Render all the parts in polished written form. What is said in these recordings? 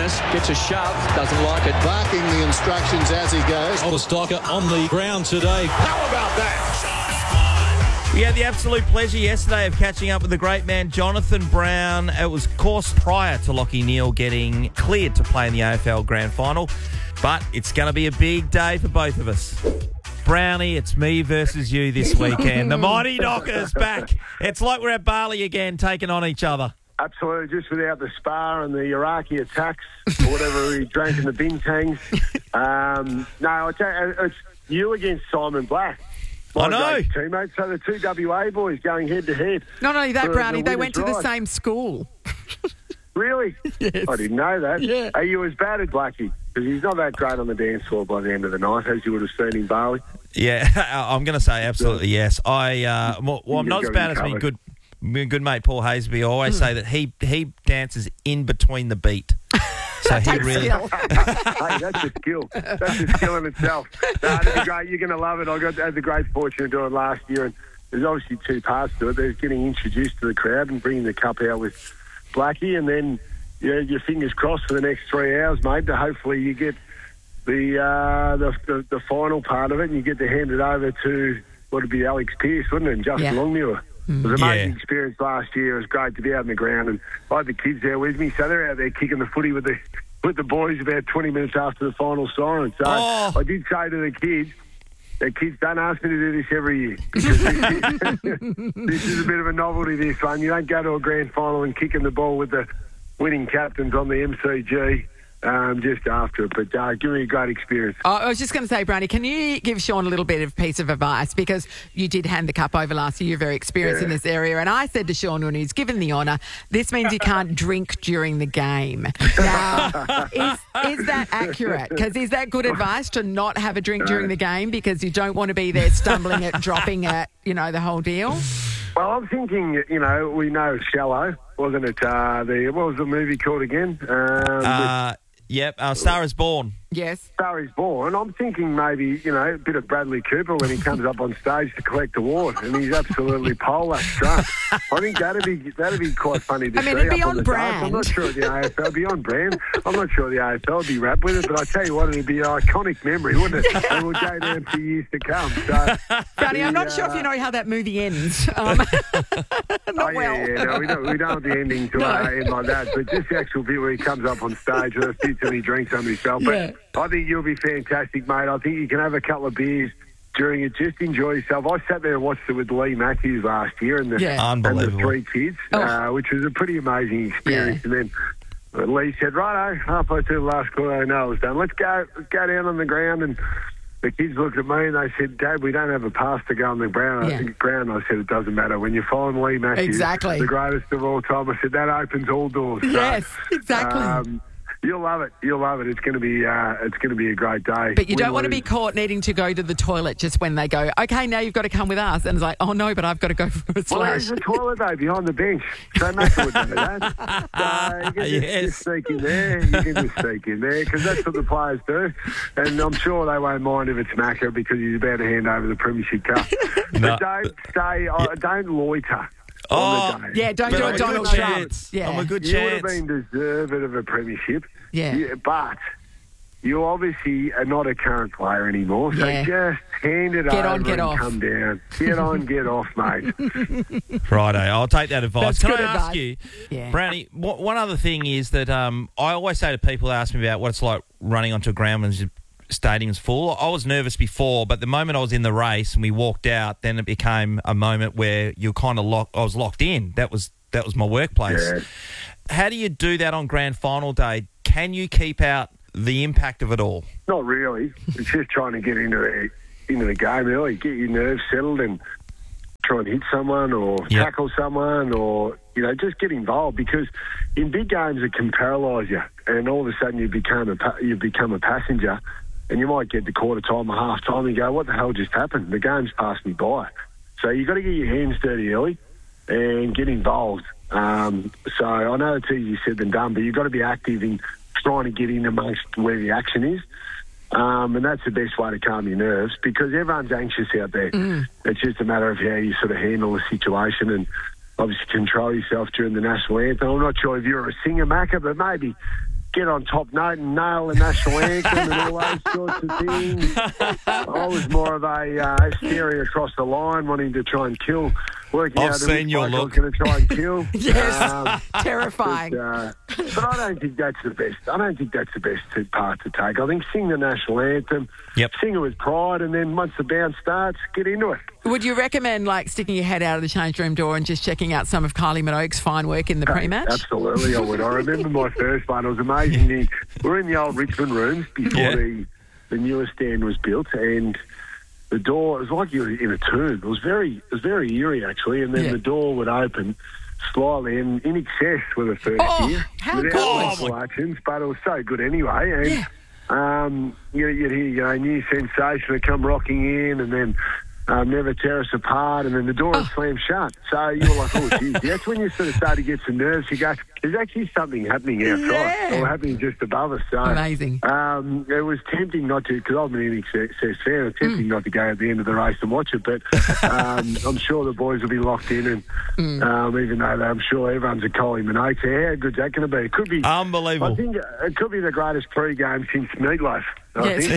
Dennis gets a shove, doesn't like it. Barking the instructions as he goes. Stalker on the ground today. How about that? We had the absolute pleasure yesterday of catching up with the great man Jonathan Brown. It was, of course, prior to Lachie Neale getting cleared to play in the AFL Grand Final. But it's going to be a big day for both of us. Brownie, it's me versus you this weekend. The Mighty Dockers back. It's like we're at Bali again, taking on each other. Absolutely, just without the spar and the Iraqi attacks or whatever he drank in the bintangs. No, it's you against Simon Black. I know. Teammates, so the two WA boys going head to head. Not only that, Brownie, they went to the same school. Really? Yes. I didn't know that. Yeah. Are you as bad as Blackie? Because he's not that great on the dance floor by the end of the night, as you would have seen in Bali. Yeah, I'm going to say absolutely yes. I'm not as bad as my good mate Paul Haysby. I always say that he dances in between the beat. So he really. Hey, that's a skill. That's a skill in itself. That'd be great. You're going to love it. I had the great fortune of doing it last year, and there's obviously two parts to it. There's getting introduced to the crowd and bringing the cup out with Blackie, and then your fingers crossed for the next 3 hours, mate. To hopefully you get the final part of it, and you get to hand it over to what would be Alex Pearce, wouldn't it? And Justin Longmuir. It was an amazing experience last year. It was great to be out on the ground, and I had the kids there with me, so they're out there kicking the footy with the boys about 20 minutes after the final siren. So I did say to the kids don't ask me to do this every year, because this is a bit of a novelty, this one. You don't go to a grand final and kicking the ball with the winning captains on the MCG just after it. But give me a great experience. I was just going to say, Brownie, can you give Sean a little bit of piece of advice? Because you did hand the cup over last year. You're very experienced in this area. And I said to Sean when he's given the honour, this means you can't drink during the game. Now, is that accurate? Because is that good advice to not have a drink during the game because you don't want to be there stumbling it, dropping it, the whole deal? Well, I'm thinking, we know Shallow, wasn't it? What was the movie called again? Yep, Star is Born. Yes. Star is Born. I'm thinking maybe, a bit of Bradley Cooper when he comes up on stage to collect award, and he's absolutely polar drunk. I think that'd be quite funny to see. It'd be up on the brand. Dance. I'm not sure the AFL be on brand. I'm not sure the AFL would be wrapped with it, but I tell you what, it'd be an iconic memory, wouldn't it? And we'll go down for years to come. So, Brownie, I'm not sure if you know how that movie ends. No, we don't want the ending to end like that, but just the actual bit where he comes up on stage with a few too many drinks under himself. But I think you'll be fantastic, mate. I think you can have a couple of beers during it. Just enjoy yourself. I sat there and watched it with Lee Matthews last year and the three kids, which was a pretty amazing experience. And then Lee said, righto, halfway through the last quarter, I know it was done. Let's go down on the ground. And the kids looked at me and they said, Dad, we don't have a pass to go on the ground. I said, it doesn't matter. When you find Lee Matthews, the greatest of all time, I said, that opens all doors. Yes, exactly. You'll love it. It's going to be a great day. But you don't want to be caught needing to go to the toilet just when they go, okay, now you've got to come with us. And it's like, oh, no, but I've got to go for a splash. Well, there's a toilet, though, behind the bench. So Macca would know that. So you can just sneak in there. Because that's what the players do. And I'm sure they won't mind if it's Macca because he's about to hand over the Premiership Cup. But don't loiter. Don't do a Donald Trump. I'm a good you chance. You would have been deserving of a premiership. Yeah. But you obviously are not a current player anymore. So just hand it over and come down. Get on, get off, mate. Righto, I'll take that advice. That's Can I ask you, Brownie, one other thing is that I always say to people who ask me about what it's like running onto a ground when the stadium's full. I was nervous before, but the moment I was in the race and we walked out, then it became a moment where you're kind of I was locked in. That was my workplace. Yeah. How do you do that on grand final day? Can you keep out the impact of it all? Not really. It's just trying to get into the game early, get your nerves settled and try and hit someone or tackle someone or, just get involved, because in big games it can paralyse you and all of a sudden you become a passenger and you might get to quarter time or half time and go, what the hell just happened? The game's passed me by. So you've got to get your hands dirty early and get involved. So I know it's easier said than done, but you've got to be active in trying to get in amongst where the action is. And that's the best way to calm your nerves, because everyone's anxious out there. It's just a matter of how you sort of handle the situation and obviously control yourself during the national anthem. I'm not sure if you're a singer, Macca, but maybe get on top note and nail the national anthem and all those sorts of things. I was more of a staring across the line, wanting to try and kill. Working I've out seen your look. I was going to try and kill. Yes, terrifying. But I don't think that's the best. I don't think that's the best part to take. I think sing the national anthem, sing it with pride, and then once the bounce starts, get into it. Would you recommend sticking your head out of the change room door and just checking out some of Kylie Minogue's fine work in the pre-match? Absolutely, I would. I remember my first one. It was amazing. We were in the old Richmond rooms before the newer stand was built, and the door, it was like you were in a tomb. It was very eerie, actually, and then the door would open slightly, and in excess were the first year. How without good. Actions, but it was so good anyway. And you'd hear new sensation would come rocking in, and then Never Tear Us Apart, and then the door would slam shut. So you were like, oh, geez. That's when you sort of start to get some nerves. You go, there's actually something happening outside or happening just above us. So, amazing. It was tempting not to, because I'm an excess fan, it was tempting not to go at the end of the race and watch it, but I'm sure the boys will be locked in, and even though I'm sure everyone's a Kylie Minogue, so how good's that going to be? It could be unbelievable. I think it could be the greatest pre-game since Meatloaf. Yes.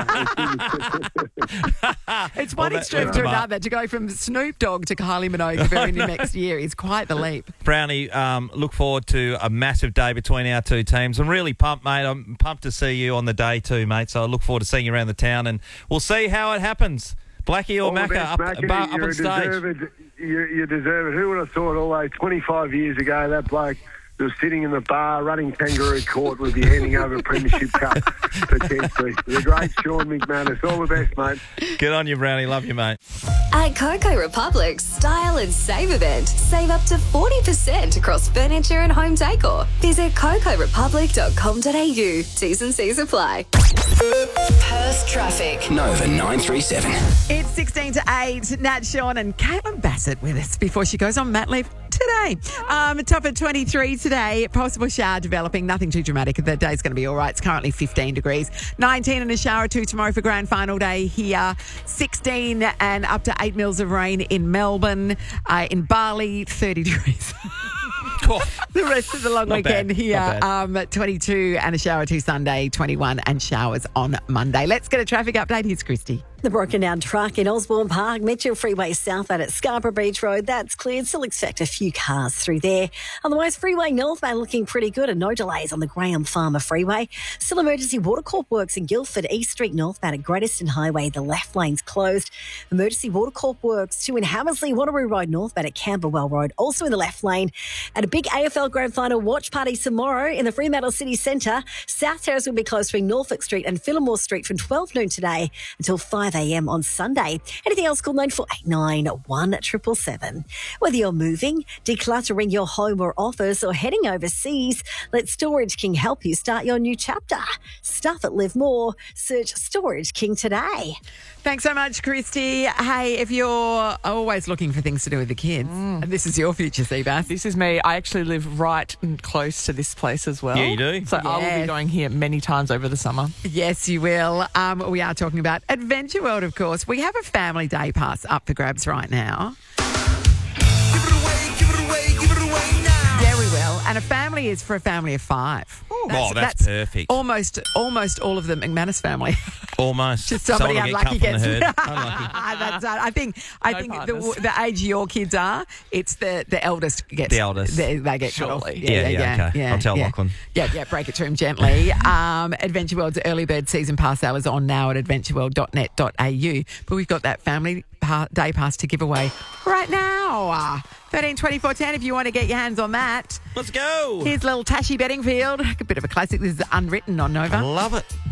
It's one extreme to another. To go from Snoop Dogg to Kylie Minogue the very next year is quite the leap. Brownie, look forward to a massive day between our two teams. I'm really pumped, mate. I'm pumped to see you on the day too, mate. So I look forward to seeing you around the town, and we'll see how it happens. Blackie or Macca up on stage. You deserve it. Who would have thought all those 25 years ago that bloke that was sitting in the bar running Kangaroo Court would be handing over a Premiership Cup potentially. The great Sean McManus. All the best, mate. Good on you, Brownie. Love you, mate. At Coco Republic's Style and Save event, save up to 40% across furniture and home decor. Visit cocorepublic.com.au. T's and C's apply. Perth traffic. Nova 937. It's 16 to 8. Nat Sean and Caitlin Bassett with us before she goes on mat leave today. Top of 23 today. Possible shower developing. Nothing too dramatic. The day's going to be all right. It's currently 15 degrees. 19 and a shower or two tomorrow for grand final day here. 16 and up to 8 mils of rain in Melbourne. In Bali, 30 degrees. The rest of the long weekend here, 22 and a shower or two Sunday, 21 and showers on Monday. Let's get a traffic update. Here's Christy. The broken down truck in Osborne Park, Mitchell Freeway southbound at Scarborough Beach Road, that's cleared. Still expect a few cars through there. Otherwise, Freeway northbound looking pretty good and no delays on the Graham Farmer Freeway. Still emergency water corp works in Guildford, East Street northbound at Great Eastern Highway. The left lane's closed. Emergency water corp works too in Hammersley, Wanneroo Road northbound at Camberwell Road, also in the left lane. And a big AFL Grand Final watch party tomorrow in the Fremantle City Centre. South Terrace will be closed between Norfolk Street and Fillmore Street from 12 noon today until 5 a.m. on Sunday. Anything else, call 9489 Whether you're moving, decluttering your home or office, or heading overseas, let Storage King help you start your new chapter. Stuff at Live More. Search Storage King today. Thanks so much, Christy. Hey, if you're always looking for things to do with the kids, and this is your future, Seabass. This is me. I actually live right and close to this place as well. Yeah, you do. So I will be going here many times over the summer. Yes, you will. We are talking about Adventure World, of course. We have a family day pass up for grabs right now. Yeah, we will. And a family is for a family of 5. That's perfect. Almost all of the McManus family. Almost. Just somebody unlucky gets. Unlucky. That's right. I think the age your kids are, it's the eldest gets. The eldest. They get cut off. Okay. I'll tell Lachlan. Yeah, break it to him gently. Adventure World's early bird season pass sale is on now at adventureworld.net.au. But we've got that family day pass to give away right now. 13 24 10 if you want to get your hands on that. Let's go. Here's little Tashi Bedingfield. A bit of a classic. This is Unwritten on Nova. I love it.